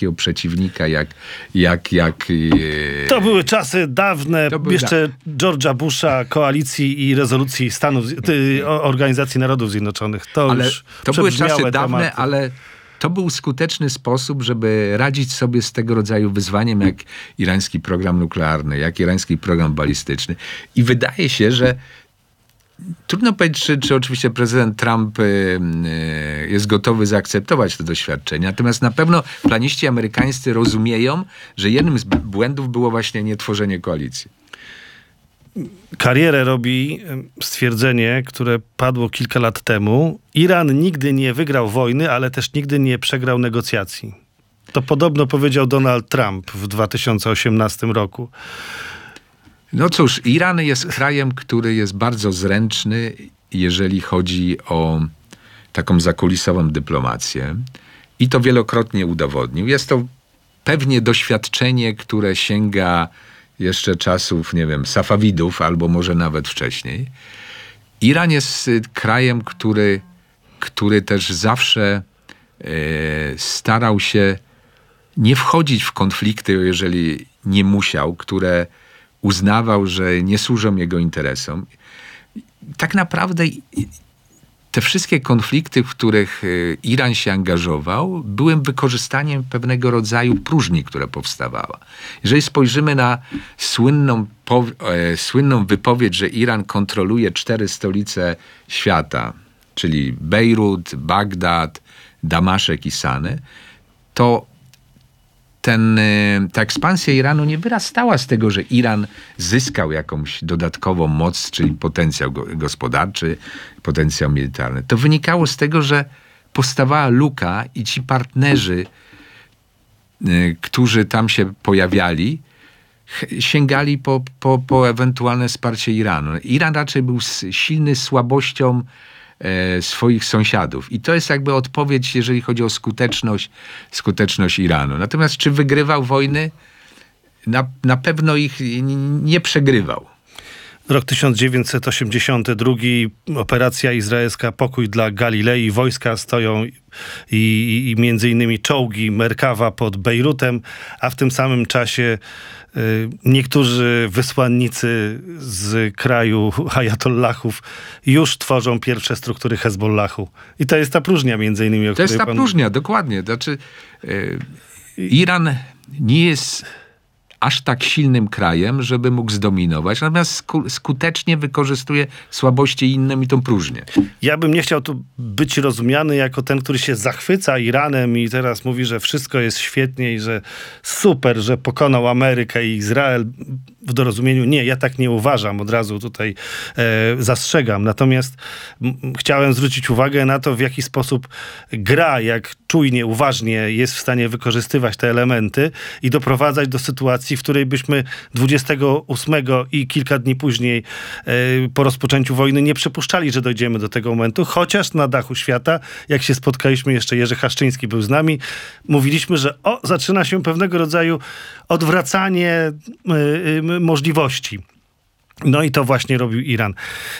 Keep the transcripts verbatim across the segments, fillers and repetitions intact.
takiego przeciwnika jak... jak, jak e... To były czasy dawne, były jeszcze da... George'a Busha, koalicji i rezolucji Stanów, ty, Organizacji Narodów Zjednoczonych. To ale już to były czasy tematy. dawne, ale to był skuteczny sposób, żeby radzić sobie z tego rodzaju wyzwaniem, jak irański program nuklearny, jak irański program balistyczny. I wydaje się, że trudno powiedzieć, czy, czy oczywiście prezydent Trump y, y, jest gotowy zaakceptować to doświadczenie. Natomiast na pewno planiści amerykańscy rozumieją, że jednym z błędów było właśnie nietworzenie koalicji. Karierę robi stwierdzenie, które padło kilka lat temu. Iran nigdy nie wygrał wojny, ale też nigdy nie przegrał negocjacji. To podobno powiedział Donald Trump w dwa tysiące osiemnastym roku. No cóż, Iran jest krajem, który jest bardzo zręczny, jeżeli chodzi o taką zakulisową dyplomację. I to wielokrotnie udowodnił. Jest to pewnie doświadczenie, które sięga jeszcze czasów, nie wiem, Safawidów, albo może nawet wcześniej. Iran jest krajem, który, który też zawsze e, starał się nie wchodzić w konflikty, jeżeli nie musiał, które uznawał, że nie służą jego interesom. Tak naprawdę te wszystkie konflikty, w których Iran się angażował, były wykorzystaniem pewnego rodzaju próżni, która powstawała. Jeżeli spojrzymy na słynną, po, e, słynną wypowiedź, że Iran kontroluje cztery stolice świata, czyli Bejrut, Bagdad, Damaszek i Sanę, to ten, ta ekspansja Iranu nie wyrastała z tego, że Iran zyskał jakąś dodatkową moc, czyli potencjał gospodarczy, potencjał militarny. To wynikało z tego, że powstawała luka i ci partnerzy, y, którzy tam się pojawiali, sięgali po, po, po ewentualne wsparcie Iranu. Iran raczej był silny słabością swoich sąsiadów. I to jest jakby odpowiedź, jeżeli chodzi o skuteczność, skuteczność Iranu. Natomiast czy wygrywał wojny? Na, na pewno ich nie przegrywał. Rok tysiąc dziewięćset osiemdziesiąty drugi, operacja izraelska Pokój dla Galilei. Wojska stoją i, i, i między innymi czołgi Merkawa pod Bejrutem, a w tym samym czasie y, niektórzy wysłannicy z kraju ajatollahów już tworzą pierwsze struktury Hezbollahu. I to jest ta próżnia między innymi, o To której jest ta pan... próżnia, dokładnie. Znaczy, y, Iran nie jest aż tak silnym krajem, żeby mógł zdominować, natomiast sku- skutecznie wykorzystuje słabości innym i tą próżnię. Ja bym nie chciał tu być rozumiany jako ten, który się zachwyca Iranem i teraz mówi, że wszystko jest świetnie i że super, że pokonał Amerykę i Izrael w dorozumieniu. Nie, ja tak nie uważam, od razu tutaj e, zastrzegam. Natomiast m, chciałem zwrócić uwagę na to, w jaki sposób gra, jak czujnie, uważnie jest w stanie wykorzystywać te elementy i doprowadzać do sytuacji, w której byśmy dwudziestego ósmego i kilka dni później e, po rozpoczęciu wojny nie przypuszczali, że dojdziemy do tego momentu, chociaż na dachu świata, jak się spotkaliśmy, jeszcze Jerzy Haszczyński był z nami, mówiliśmy, że o, zaczyna się pewnego rodzaju odwracanie y, y, możliwości. No i to właśnie robił Iran.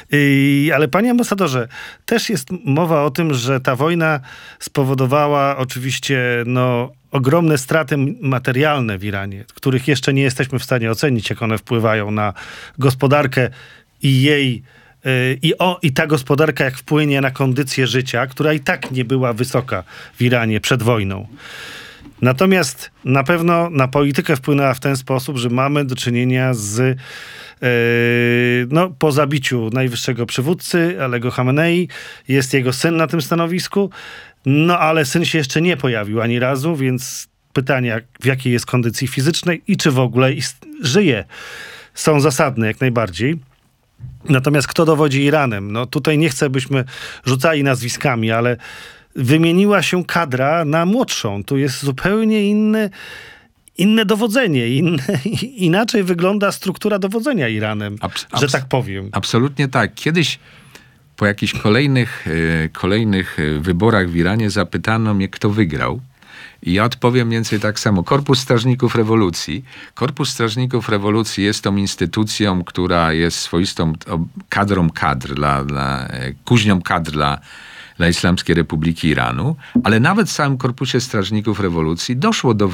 Yy, ale panie ambasadorze, też jest mowa o tym, że ta wojna spowodowała oczywiście no, ogromne straty materialne w Iranie, których jeszcze nie jesteśmy w stanie ocenić, jak one wpływają na gospodarkę i jej yy, i, o, i ta gospodarka jak wpłynie na kondycję życia, która i tak nie była wysoka w Iranie przed wojną. Natomiast na pewno na politykę wpłynęła w ten sposób, że mamy do czynienia z no, po zabiciu najwyższego przywódcy, Alego Chamenei, jest jego syn na tym stanowisku, no ale syn się jeszcze nie pojawił ani razu, więc pytania, w jakiej jest kondycji fizycznej i czy w ogóle ist- żyje, są zasadne jak najbardziej. Natomiast kto dowodzi Iranem? No tutaj nie chcę, byśmy rzucali nazwiskami, ale wymieniła się kadra na młodszą. Tu jest zupełnie inny Inne dowodzenie, inne, inaczej wygląda struktura dowodzenia Iranem, abs- że tak powiem. Absolutnie tak. Kiedyś po jakichś kolejnych, e, kolejnych wyborach w Iranie zapytano mnie, kto wygrał. I ja odpowiem mniej więcej tak samo. Korpus Strażników Rewolucji. Korpus Strażników Rewolucji jest tą instytucją, która jest swoistą kadrą kadr, dla, dla, kuźnią kadr dla dla Islamskiej Republiki Iranu, ale nawet w samym Korpusie Strażników Rewolucji doszło do